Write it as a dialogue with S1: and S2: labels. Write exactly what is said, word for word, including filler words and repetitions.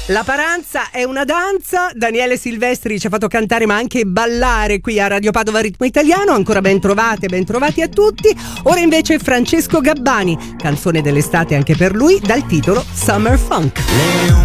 S1: La paranza è una danza. Daniele Silvestri ci ha fatto cantare ma anche ballare qui a Radio Padova Ritmo Italiano. Ancora ben trovate, ben trovati a tutti. Ora invece Francesco Gabbani, canzone dell'estate anche per lui, dal titolo Summer Funk.